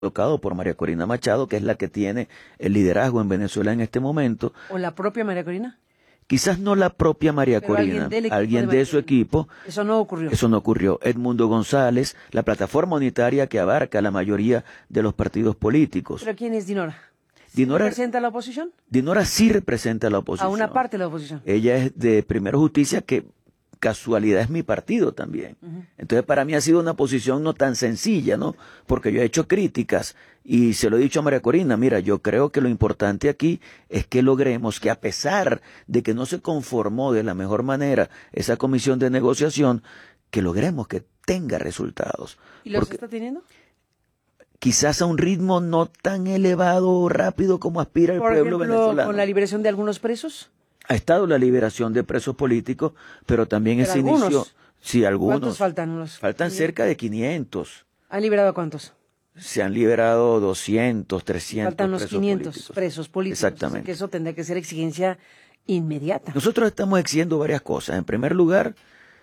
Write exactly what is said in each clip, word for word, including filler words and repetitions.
tocado por María Corina Machado, que es la que tiene el liderazgo en Venezuela en este momento. ¿O la propia María Corina? Quizás no la propia María Pero Corina, alguien, del alguien de, de su equipo. Eso no ocurrió. Eso no ocurrió. Edmundo González, la plataforma unitaria que abarca la mayoría de los partidos políticos. ¿Pero quién es Dinora? ¿Sí Dinora representa a la oposición? Dinora sí representa a la oposición. A una parte de la oposición. Ella es de Primero Justicia, que casualidad es mi partido también. Uh-huh. Entonces para mí ha sido una posición no tan sencilla, ¿no? Porque yo he hecho críticas y se lo he dicho a María Corina, mira, yo creo que lo importante aquí es que logremos que, a pesar de que no se conformó de la mejor manera esa comisión de negociación, que logremos que tenga resultados. ¿Y los Porque, está teniendo? Quizás a un ritmo no tan elevado o rápido como aspira el Por pueblo ejemplo, venezolano. ¿con la liberación de algunos presos? Ha estado la liberación de presos políticos, pero también pero ese algunos. inicio... Sí, algunos. ¿Cuántos faltan? Los faltan quinientos. Cerca de quinientos. ¿Han liberado a cuántos? Se han liberado doscientos, trescientos faltan los presos quinientos políticos. presos políticos. Exactamente. Así que eso tendría que ser exigencia inmediata. Nosotros estamos exigiendo varias cosas. En primer lugar,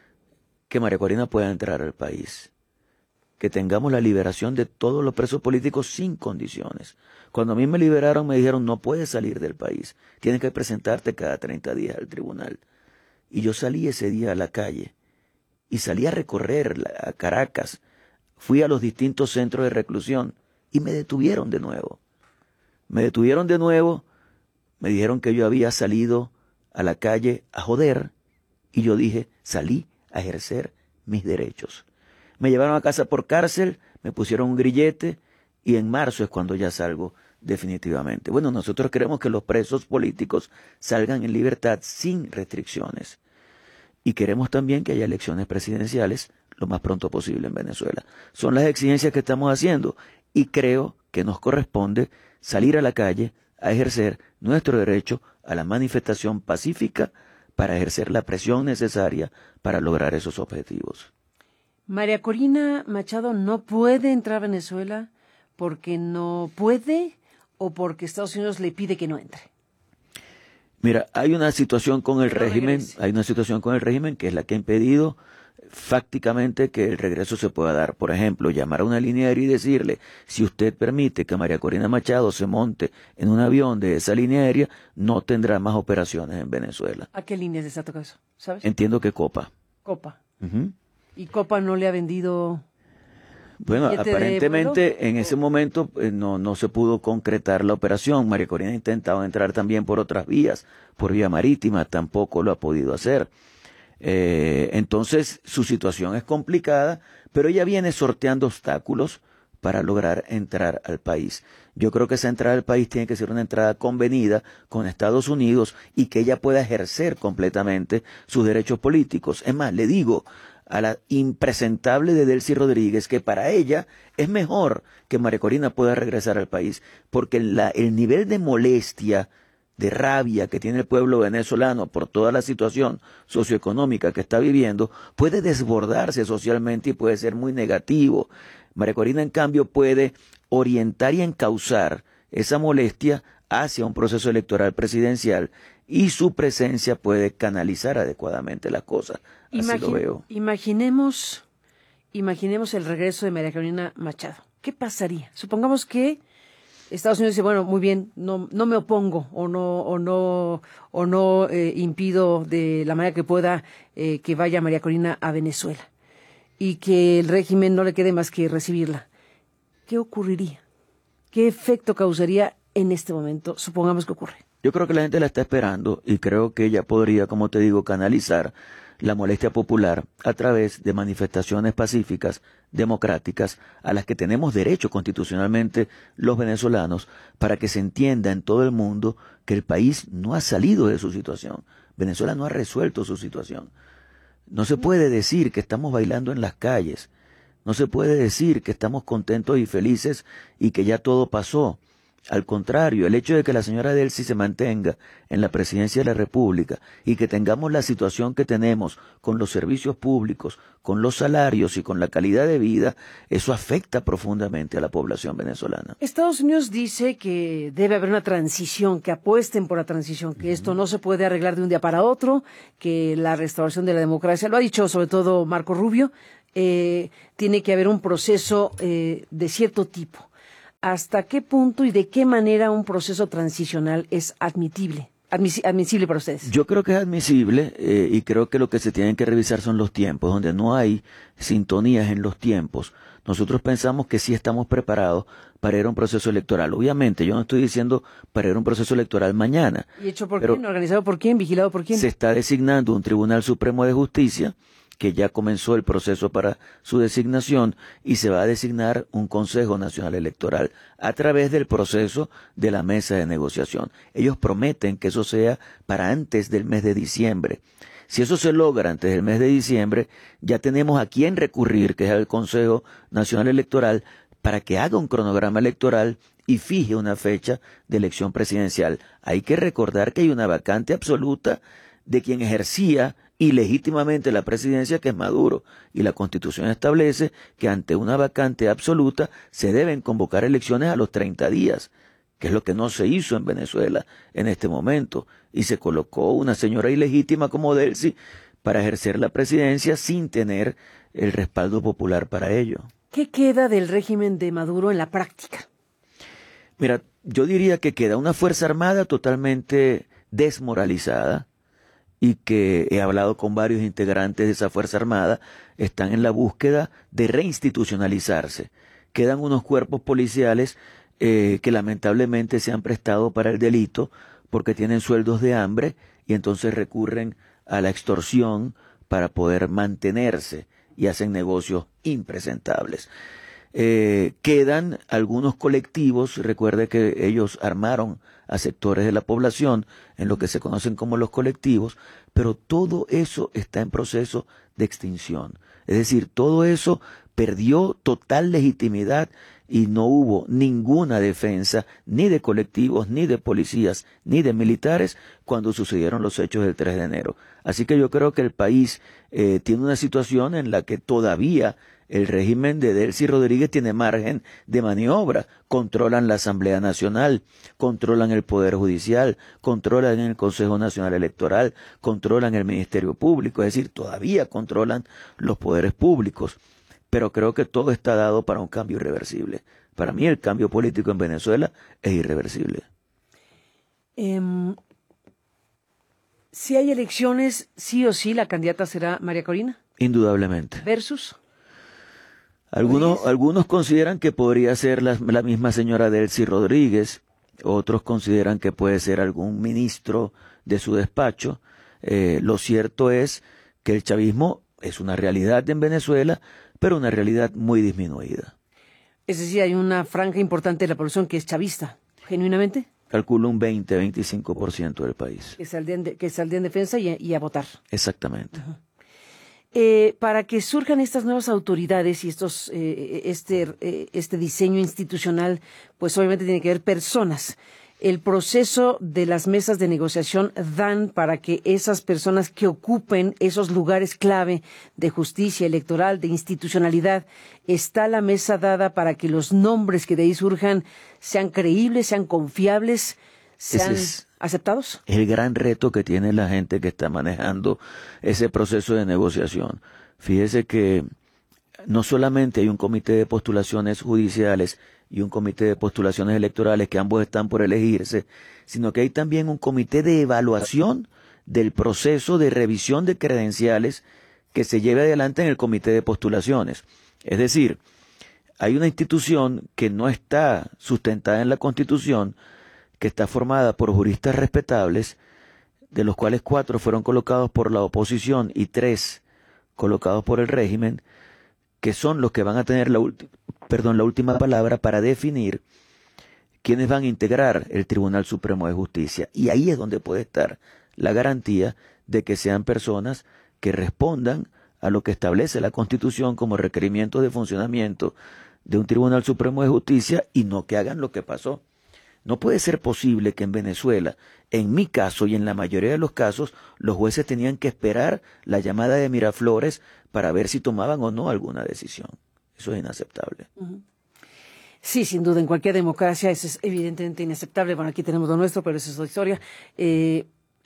que María Corina pueda entrar al país. Que tengamos la liberación de todos los presos políticos sin condiciones. Cuando a mí me liberaron me dijeron, no puedes salir del país, tienes que presentarte cada treinta días al tribunal. Y yo salí ese día a la calle y salí a recorrer a Caracas, fui a los distintos centros de reclusión y me detuvieron de nuevo. Me detuvieron de nuevo, me dijeron que yo había salido a la calle a joder y yo dije, salí a ejercer mis derechos. Me llevaron a casa por cárcel, me pusieron un grillete y en marzo es cuando ya salgo definitivamente. Bueno, nosotros queremos que los presos políticos salgan en libertad sin restricciones. Y queremos también que haya elecciones presidenciales lo más pronto posible en Venezuela. Son las exigencias que estamos haciendo y creo que nos corresponde salir a la calle a ejercer nuestro derecho a la manifestación pacífica para ejercer la presión necesaria para lograr esos objetivos. María Corina Machado no puede entrar a Venezuela porque no puede o porque Estados Unidos le pide que no entre. Mira, hay una situación con el Pero régimen, regrese. hay una situación con el régimen que es la que ha impedido fácticamente que el regreso se pueda dar. Por ejemplo, llamar a una línea aérea y decirle, si usted permite que María Corina Machado se monte en un avión de esa línea aérea, no tendrá más operaciones en Venezuela. ¿A qué líneas está tocando eso? ¿Sabes? Entiendo que Copa. Copa. Uh-huh. ¿Y Copa no le ha vendido? Bueno, aparentemente en ese momento eh, no, no se pudo concretar la operación. María Corina ha intentado entrar también por otras vías, por vía marítima, tampoco lo ha podido hacer. Eh, entonces su situación es complicada, pero ella viene sorteando obstáculos para lograr entrar al país. Yo creo que esa entrada al país tiene que ser una entrada convenida con Estados Unidos y que ella pueda ejercer completamente sus derechos políticos. Es más, le digo a la impresentable de Delcy Rodríguez que para ella es mejor que María Corina pueda regresar al país, porque la, el nivel de molestia, de rabia que tiene el pueblo venezolano por toda la situación socioeconómica que está viviendo, puede desbordarse socialmente y puede ser muy negativo. María Corina, en cambio, puede orientar y encauzar esa molestia hacia un proceso electoral presidencial y su presencia puede canalizar adecuadamente las cosas. Así Imagin- lo veo. Imaginemos, imaginemos el regreso de María Corina Machado. ¿Qué pasaría? Supongamos que Estados Unidos dice, bueno, muy bien, no, no me opongo o no, o no, o no eh, impido de la manera que pueda eh, que vaya María Corina a Venezuela y que el régimen no le quede más que recibirla. ¿Qué ocurriría? ¿Qué efecto causaría en este momento? Supongamos que ocurre. Yo creo que la gente la está esperando y creo que ella podría, como te digo, canalizar la molestia popular a través de manifestaciones pacíficas, democráticas, a las que tenemos derecho constitucionalmente los venezolanos, para que se entienda en todo el mundo que el país no ha salido de su situación. Venezuela no ha resuelto su situación. No se puede decir que estamos bailando en las calles. No se puede decir que estamos contentos y felices y que ya todo pasó. Al contrario, el hecho de que la señora Delcy se mantenga en la presidencia de la República y que tengamos la situación que tenemos con los servicios públicos, con los salarios y con la calidad de vida, eso afecta profundamente a la población venezolana. Estados Unidos dice que debe haber una transición, que apuesten por la transición, que uh-huh. esto no se puede arreglar de un día para otro, que la restauración de la democracia, lo ha dicho sobre todo Marco Rubio, eh, tiene que haber un proceso eh, de cierto tipo. ¿hasta qué punto y de qué manera un proceso transicional es admitible? Admis admisible para ustedes. Yo creo que es admisible eh, y creo que lo que se tienen que revisar son los tiempos, donde no hay sintonías en los tiempos. Nosotros pensamos que sí estamos preparados para ir a un proceso electoral. Obviamente, yo no estoy diciendo para ir a un proceso electoral mañana. ¿Y hecho por quién? ¿Organizado por quién? ¿Vigilado por quién? Se está designando un Tribunal Supremo de Justicia que ya comenzó el proceso para su designación y se va a designar un Consejo Nacional Electoral a través del proceso de la mesa de negociación. Ellos prometen que eso sea para antes del mes de diciembre. Si eso se logra antes del mes de diciembre, ya tenemos a quién recurrir, que es el Consejo Nacional Electoral, para que haga un cronograma electoral y fije una fecha de elección presidencial. Hay que recordar que hay una vacante absoluta de quien ejercía ilegítimamente la presidencia, que es Maduro, y la Constitución establece que ante una vacante absoluta se deben convocar elecciones a los treinta días, que es lo que no se hizo en Venezuela en este momento, y se colocó una señora ilegítima como Delcy para ejercer la presidencia sin tener el respaldo popular para ello. ¿Qué queda del régimen de Maduro en la práctica? Mira, yo diría que queda una Fuerza Armada totalmente desmoralizada, y que he hablado con varios integrantes de esa Fuerza Armada, están en la búsqueda de reinstitucionalizarse. Quedan unos cuerpos policiales eh, que lamentablemente se han prestado para el delito porque tienen sueldos de hambre y entonces recurren a la extorsión para poder mantenerse y hacen negocios impresentables. Eh, quedan algunos colectivos, recuerde que ellos armaron a sectores de la población en lo que se conocen como los colectivos, pero todo eso está en proceso de extinción. Es decir, todo eso perdió total legitimidad y no hubo ninguna defensa ni de colectivos, ni de policías, ni de militares cuando sucedieron los hechos del tres de enero. Así que yo creo que el país eh, tiene una situación en la que todavía el régimen de Delcy Rodríguez tiene margen de maniobra. Controlan la Asamblea Nacional, controlan el Poder Judicial, controlan el Consejo Nacional Electoral, controlan el Ministerio Público, es decir, todavía controlan los poderes públicos. Pero creo que todo está dado para un cambio irreversible. Para mí el cambio político en Venezuela es irreversible. Um, si hay elecciones, sí o sí la candidata será María Corina. Indudablemente. ¿Versus? Algunos, algunos consideran que podría ser la, la misma señora Delcy Rodríguez, otros consideran que puede ser algún ministro de su despacho. Eh, lo cierto es que el chavismo es una realidad en Venezuela, pero una realidad muy disminuida. Es decir, hay una franja importante de la población que es chavista, genuinamente. Calculo un veinte a veinticinco por ciento del país. Que saldría en, de, que saldría en defensa y, y a votar. Exactamente. Uh-huh. Eh, para que surjan estas nuevas autoridades y estos eh, este eh, este diseño institucional, pues obviamente tiene que haber personas. El proceso de las mesas de negociación dan para que esas personas que ocupen esos lugares clave de justicia electoral, de institucionalidad, está la mesa dada para que los nombres que de ahí surjan sean creíbles, sean confiables, sean es, aceptados. Es el gran reto que tiene la gente que está manejando ese proceso de negociación. Fíjese que no solamente hay un comité de postulaciones judiciales y un comité de postulaciones electorales que ambos están por elegirse, sino que hay también un comité de evaluación del proceso de revisión de credenciales que se lleve adelante en el comité de postulaciones. Es decir, hay una institución que no está sustentada en la Constitución, que está formada por juristas respetables, de los cuales cuatro fueron colocados por la oposición y tres colocados por el régimen, que son los que van a tener la, perdón, la última palabra para definir quiénes van a integrar el Tribunal Supremo de Justicia. Y ahí es donde puede estar la garantía de que sean personas que respondan a lo que establece la Constitución como requerimientos de funcionamiento de un Tribunal Supremo de Justicia y no que hagan lo que pasó. No puede ser posible que en Venezuela, en mi caso y en la mayoría de los casos, los jueces tenían que esperar la llamada de Miraflores para ver si tomaban o no alguna decisión. Eso es inaceptable. Uh-huh. Sí, sin duda, en cualquier democracia eso es evidentemente inaceptable. Bueno, aquí tenemos lo nuestro, pero esa es otra historia. Eh,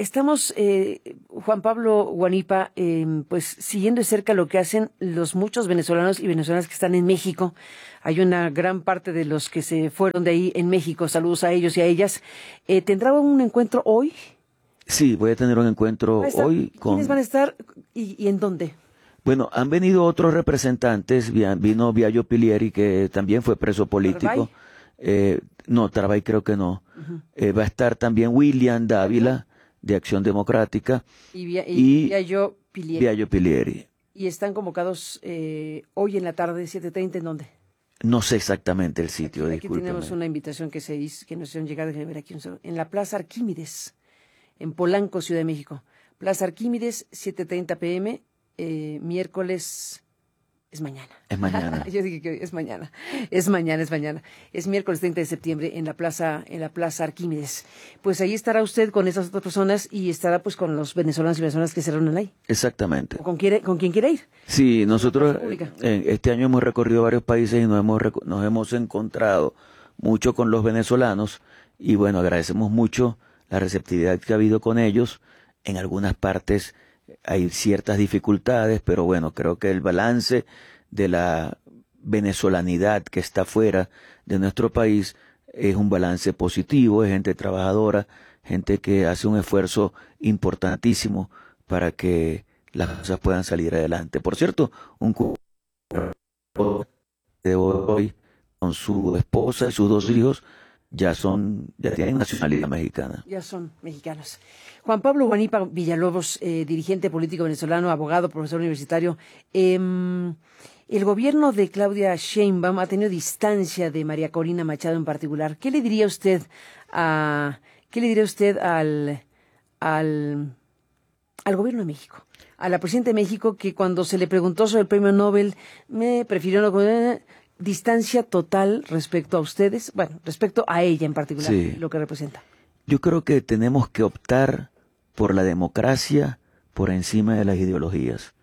Estamos, eh, Juan Pablo Huanipa, eh, pues siguiendo de cerca lo que hacen los muchos venezolanos y venezolanas que están en México. Hay una gran parte de los que se fueron de ahí en México. Saludos a ellos y a ellas. Eh, ¿Tendrá un encuentro hoy? Sí, voy a tener un encuentro hoy con... ¿Quiénes van a estar y, y en dónde? Bueno, han venido otros representantes. Vino Viallo Pilieri, que también fue preso político. Eh, no, Tarabay creo que no. Uh-huh. Eh, va a estar también William Dávila, de Acción Democrática, y, Via, y, y Viallo Pilieri. Viallo Pilieri. ¿Y están convocados eh, hoy en la tarde, siete treinta, en dónde? No sé exactamente el sitio, aquí, discúlpeme. Aquí tenemos una invitación que se hizo, que nos hicieron llegar, déjenme ver aquí, en la Plaza Arquímedes, en Polanco, Ciudad de México. Plaza Arquímedes, siete treinta pm, eh, miércoles... Es mañana. Es mañana. Yo dije que es mañana. Es mañana, es mañana. Es miércoles treinta de septiembre en la plaza, en la plaza Arquímedes. Pues ahí estará usted con esas otras personas y estará pues con los venezolanos y venezolanas que se reúnen ahí. Exactamente. ¿O con, quiere, con quien quiera ir? Sí, nosotros eh, este año hemos recorrido varios países y nos hemos, nos hemos encontrado mucho con los venezolanos y bueno, agradecemos mucho la receptividad que ha habido con ellos. En algunas partes hay ciertas dificultades, pero bueno, creo que el balance de la venezolanidad que está fuera de nuestro país es un balance positivo, es gente trabajadora, gente que hace un esfuerzo importantísimo para que las cosas puedan salir adelante. Por cierto, un de hoy con su esposa y sus dos hijos ya son, ya tienen nacionalidad mexicana. Ya son mexicanos. Juan Pablo Huanipa Villalobos, eh, dirigente político venezolano, abogado, profesor universitario. Eh, el gobierno de Claudia Sheinbaum ha tenido distancia de María Corina Machado en particular. ¿Qué le diría usted a, qué le diría usted al, al, al gobierno de México? A la presidenta de México, que cuando se le preguntó sobre el premio Nobel, me prefirió no comer. Distancia total respecto a ustedes, bueno, respecto a ella en particular, sí. Lo que representa. Yo creo que tenemos que optar por la democracia por encima de las ideologías.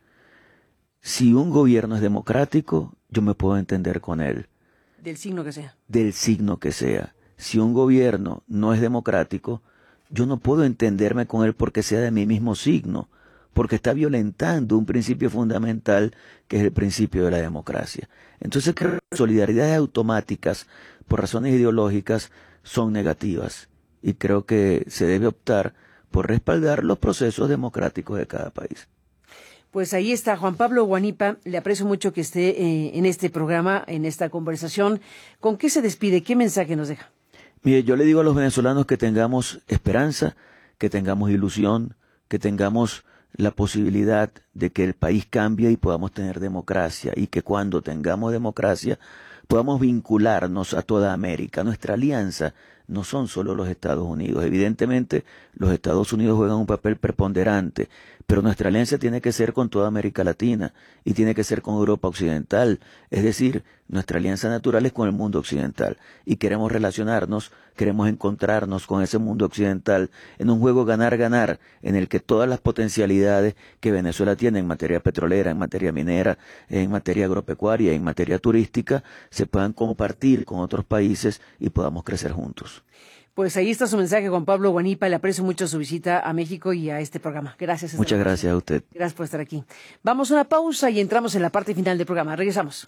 Si un gobierno es democrático, yo me puedo entender con él. Del signo que sea. Del signo que sea. Si un gobierno no es democrático, yo no puedo entenderme con él porque sea de mi mismo signo, porque está violentando un principio fundamental que es el principio de la democracia. Entonces creo que solidaridades automáticas por razones ideológicas son negativas y creo que se debe optar por respaldar los procesos democráticos de cada país. Pues ahí está Juan Pablo Huanipa, le aprecio mucho que esté eh, en este programa, en esta conversación. ¿Con qué se despide? ¿Qué mensaje nos deja? Mire, yo le digo a los venezolanos que tengamos esperanza, que tengamos ilusión, que tengamos la posibilidad de que el país cambie y podamos tener democracia y que cuando tengamos democracia podamos vincularnos a toda América. Nuestra alianza no son solo los Estados Unidos. Evidentemente, los Estados Unidos juegan un papel preponderante, pero nuestra alianza tiene que ser con toda América Latina y tiene que ser con Europa Occidental. Es decir, nuestra alianza natural es con el mundo occidental y queremos relacionarnos, queremos encontrarnos con ese mundo occidental en un juego ganar-ganar en el que todas las potencialidades que Venezuela tiene en materia petrolera, en materia minera, en materia agropecuaria, en materia turística, se puedan compartir con otros países y podamos crecer juntos. Pues ahí está su mensaje, Juan Pablo Huanipa. Le aprecio mucho su visita a México y a este programa. Gracias. Muchas gracias a usted. Gracias por estar aquí. Vamos a una pausa y entramos en la parte final del programa. Regresamos.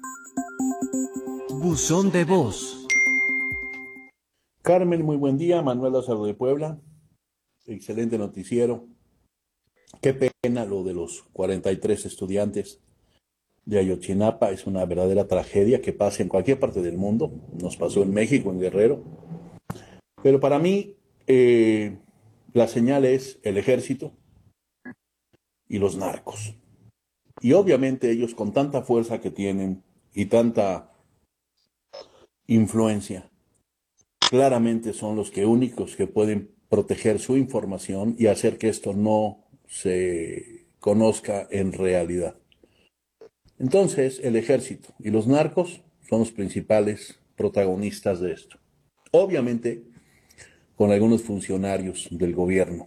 Buzón de voz. Carmen, muy buen día. Manuel Lázaro de Puebla. Excelente noticiero. Qué pena lo de los cuarenta y tres estudiantes de Ayotzinapa. Es una verdadera tragedia que pasa en cualquier parte del mundo. Nos pasó en México, en Guerrero. Pero para mí, eh, la señal es el ejército y los narcos. Y obviamente ellos, con tanta fuerza que tienen y tanta influencia, claramente son los que únicos que pueden proteger su información y hacer que esto no se conozca en realidad. Entonces, el ejército y los narcos son los principales protagonistas de esto. Obviamente, con algunos funcionarios del gobierno.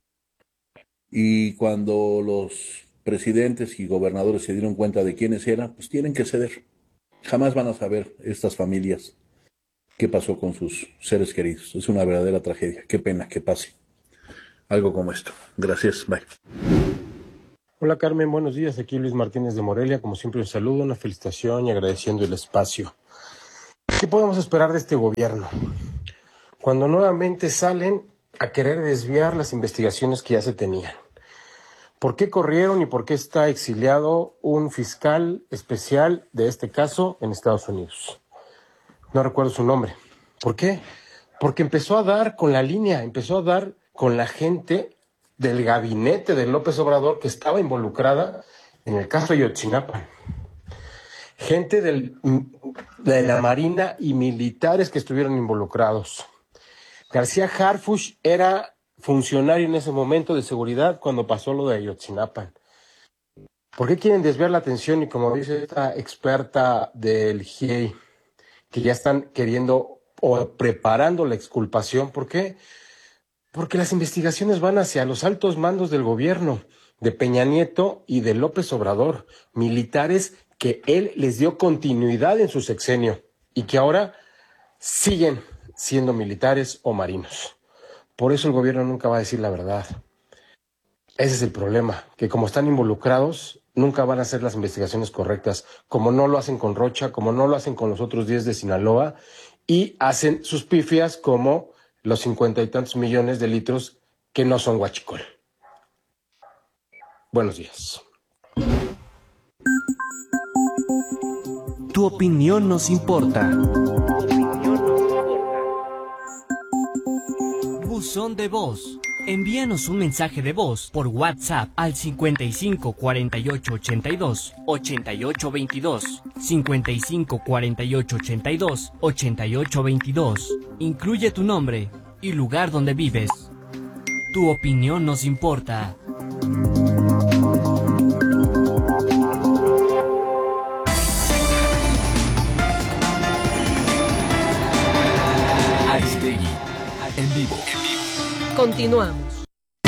Y cuando los presidentes y gobernadores se dieron cuenta de quiénes eran, pues tienen que ceder. Jamás van a saber estas familias qué pasó con sus seres queridos. Es una verdadera tragedia. Qué pena que pase. algo como esto. Gracias, bye. Hola Carmen, buenos días. Aquí Luis Martínez de Morelia. Como siempre, un saludo, una felicitación y agradeciendo el espacio. ¿Qué podemos esperar de este gobierno? Cuando nuevamente salen a querer desviar las investigaciones que ya se tenían. ¿Por qué corrieron y por qué está exiliado un fiscal especial de este caso en Estados Unidos? No recuerdo su nombre. ¿Por qué? Porque empezó a dar con la línea, empezó a dar con la gente del gabinete de López Obrador que estaba involucrada en el caso de Ayotzinapa. Gente del, de la Marina y militares que estuvieron involucrados. García Harfuch era funcionario en ese momento de seguridad cuando pasó lo de Ayotzinapa. ¿Por qué quieren desviar la atención? Y como dice esta experta del G I E I, que ya están queriendo o preparando la exculpación. ¿Por qué? Porque las investigaciones van hacia los altos mandos del gobierno, de Peña Nieto y de López Obrador, militares que él les dio continuidad en su sexenio y que ahora siguen siendo militares o marinos. Por eso el gobierno nunca va a decir la verdad. Ese es el problema, que como están involucrados, nunca van a hacer las investigaciones correctas, como no lo hacen con Rocha, como no lo hacen con los otros diez de Sinaloa, y hacen sus pifias como los cincuenta y tantos millones de litros que no son huachicol. Buenos días. Tu opinión nos importa. Buzón de voz. Envíanos un mensaje de voz por WhatsApp al cincuenta y cinco cuarenta y ocho ochenta y dos ochenta y ocho veintidós, cincuenta y cinco cuarenta y ocho ochenta y dos ochenta y ocho veintidós. Incluye tu nombre y lugar donde vives. Tu opinión nos importa. Aristegui, en vivo. Continuamos.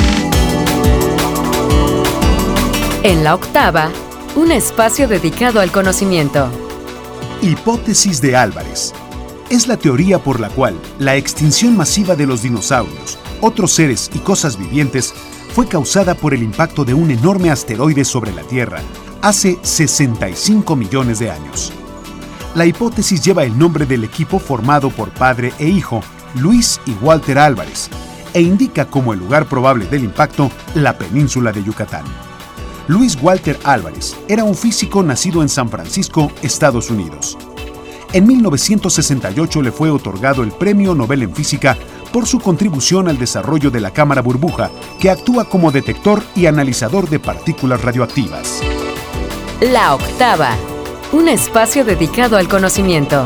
En la octava, un espacio dedicado al conocimiento. Hipótesis de Álvarez. Es la teoría por la cual la extinción masiva de los dinosaurios, otros seres y cosas vivientes fue causada por el impacto de un enorme asteroide sobre la Tierra hace sesenta y cinco millones de años. La hipótesis lleva el nombre del equipo formado por padre e hijo, Luis y Walter Álvarez, e indica como el lugar probable del impacto la península de Yucatán. Luis Walter Álvarez era un físico nacido en San Francisco, Estados Unidos. En mil novecientos sesenta y ocho le fue otorgado el Premio Nobel en Física por su contribución al desarrollo de la cámara burbuja, que actúa como detector y analizador de partículas radioactivas. La octava, un espacio dedicado al conocimiento.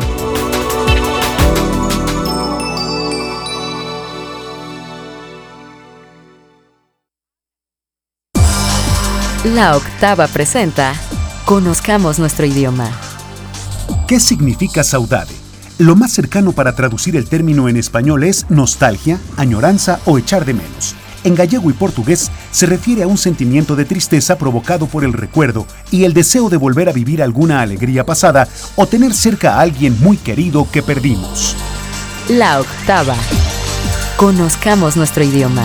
La octava presenta Conozcamos nuestro idioma. ¿Qué significa saudade? Lo más cercano para traducir el término en español es nostalgia, añoranza o echar de menos. En gallego y portugués se refiere a un sentimiento de tristeza provocado por el recuerdo y el deseo de volver a vivir alguna alegría pasada o tener cerca a alguien muy querido que perdimos. La octava. Conozcamos nuestro idioma.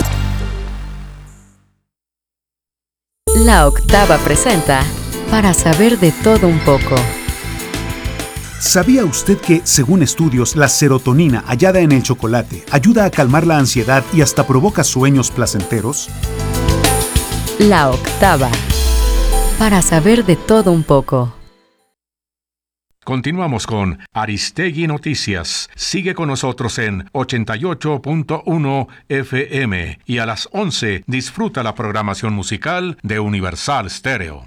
La octava presenta Para saber de todo un poco. ¿Sabía usted que, según estudios, la serotonina hallada en el chocolate ayuda a calmar la ansiedad y hasta provoca sueños placenteros? La octava. Para saber de todo un poco. Continuamos con Aristegui Noticias. Sigue con nosotros en ochenta y ocho punto uno F M y a las once disfruta la programación musical de Universal Stereo.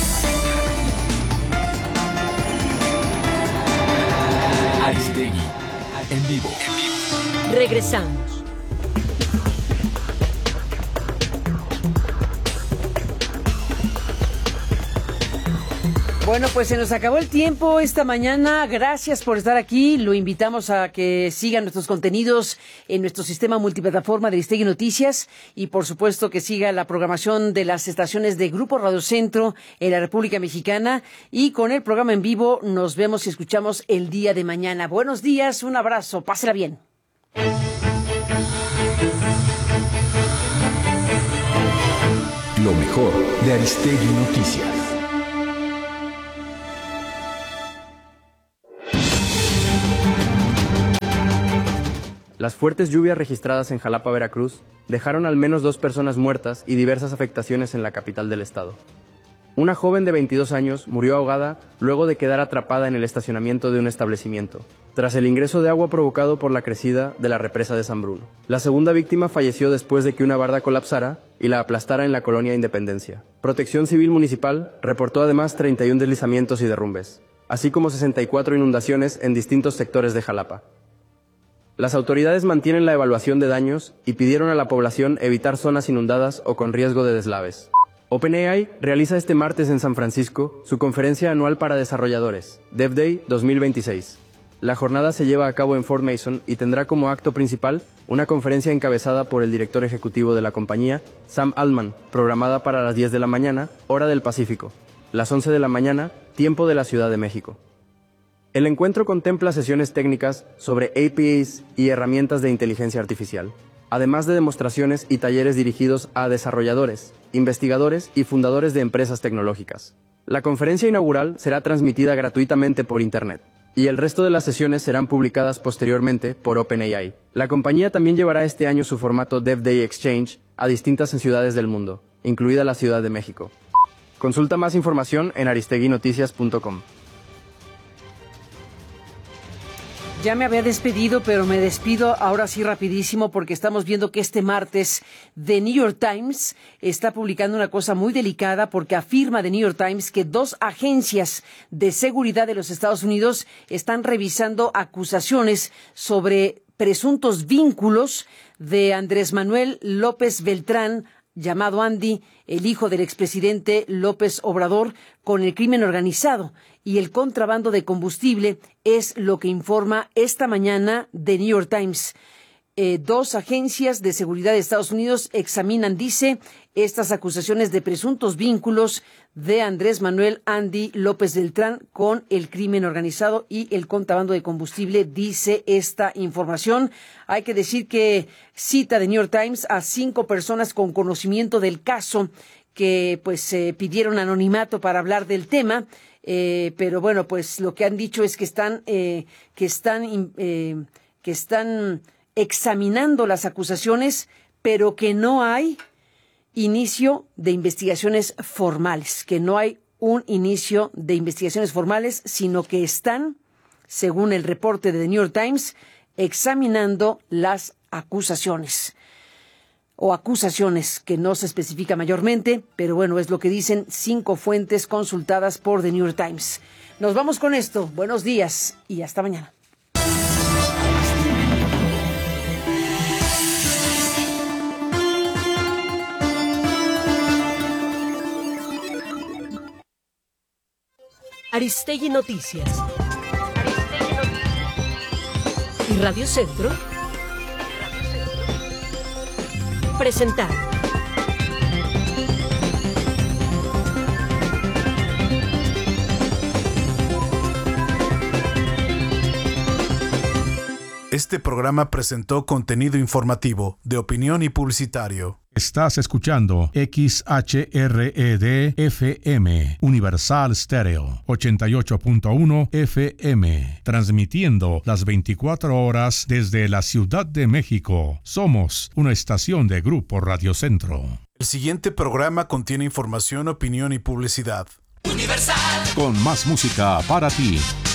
Aristegui, en vivo. Regresamos. Bueno, pues se nos acabó el tiempo esta mañana. Gracias por estar aquí. Lo invitamos a que sigan nuestros contenidos en nuestro sistema multiplataforma de Aristegui Noticias y, por supuesto, que siga la programación de las estaciones de Grupo Radio Centro en la República Mexicana. Y con el programa en vivo nos vemos y escuchamos el día de mañana. Buenos días, un abrazo, pásela bien. lo mejor de Aristegui Noticias. Las fuertes lluvias registradas en Jalapa, Veracruz, dejaron al menos dos personas muertas y diversas afectaciones en la capital del estado. Una joven de veintidós años murió ahogada luego de quedar atrapada en el estacionamiento de un establecimiento, tras el ingreso de agua provocado por la crecida de la represa de San Bruno. La segunda víctima falleció después de que una barda colapsara y la aplastara en la colonia Independencia. Protección Civil Municipal reportó además treinta y un deslizamientos y derrumbes, así como sesenta y cuatro inundaciones en distintos sectores de Jalapa. Las autoridades mantienen la evaluación de daños y pidieron a la población evitar zonas inundadas o con riesgo de deslaves. OpenAI realiza este martes en San Francisco su conferencia anual para desarrolladores, DevDay dos mil veintiséis. La jornada se lleva a cabo en Fort Mason y tendrá como acto principal una conferencia encabezada por el director ejecutivo de la compañía, Sam Altman, programada para las diez de la mañana, hora del Pacífico, las once de la mañana, tiempo de la Ciudad de México. El encuentro contempla sesiones técnicas sobre A P Is y herramientas de inteligencia artificial, además de demostraciones y talleres dirigidos a desarrolladores, investigadores y fundadores de empresas tecnológicas. La conferencia inaugural será transmitida gratuitamente por Internet, y el resto de las sesiones serán publicadas posteriormente por OpenAI. La compañía también llevará este año su formato DevDay Exchange a distintas ciudades del mundo, incluida la Ciudad de México. Consulta más información en aristegui noticias punto com. Ya me había despedido, pero me despido ahora sí rapidísimo porque estamos viendo que este martes The New York Times está publicando una cosa muy delicada porque afirma The New York Times que dos agencias de seguridad de los Estados Unidos están revisando acusaciones sobre presuntos vínculos de Andrés Manuel López Beltrán, llamado Andy, el hijo del expresidente López Obrador, con el crimen organizado y el contrabando de combustible, es lo que informa esta mañana The New York Times. Eh, dos agencias de seguridad de Estados Unidos examinan, dice, estas acusaciones de presuntos vínculos de Andrés Manuel Andy López Beltrán con el crimen organizado y el contrabando de combustible, dice esta información. Hay que decir que cita The New York Times a cinco personas con conocimiento del caso que pues eh, pidieron anonimato para hablar del tema. Eh, pero bueno, pues lo que han dicho es que están eh, que están eh, que están examinando las acusaciones, pero que no hay inicio de investigaciones formales, que no hay un inicio de investigaciones formales, sino que están, según el reporte de The New York Times, examinando las acusaciones. O acusaciones que no se especifica mayormente, pero bueno, es lo que dicen cinco fuentes consultadas por The New York Times. Nos vamos con esto. Buenos días y hasta mañana. Aristegui Noticias. Y Radio Centro presentaron. Este programa presentó contenido informativo, de opinión y publicitario. Estás escuchando X H R E D F M, Universal Stereo, ochenta y ocho punto uno F M, transmitiendo las veinticuatro horas desde la Ciudad de México. Somos una estación de Grupo Radio Centro. El siguiente programa contiene información, opinión y publicidad. Universal. Con más música para ti.